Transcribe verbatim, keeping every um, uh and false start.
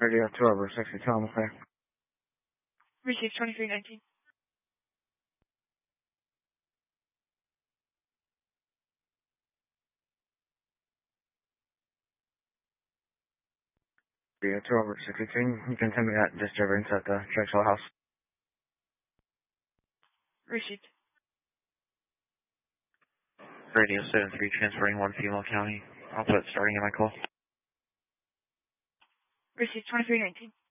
Radio two over sixty, tell them okay. Received twenty-three nineteen. Radio two over sixty-two, you can tell me that disturbance at the Churchill House. Received. Radio seven three transferring one female county. I'll put starting in my call. Received twenty-three nineteen.